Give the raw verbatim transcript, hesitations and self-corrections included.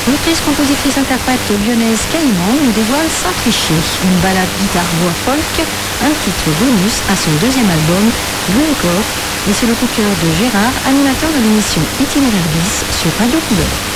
L'autrice, compositrice, interprète lyonnaise Caïman nous dévoile Sans tricher, une balade guitare-voix folk, un titre bonus à son deuxième album, Dreamcore, et c'est le coup de cœur de Gérard, animateur de l'émission Itinéraire bis sur Radio Couleur.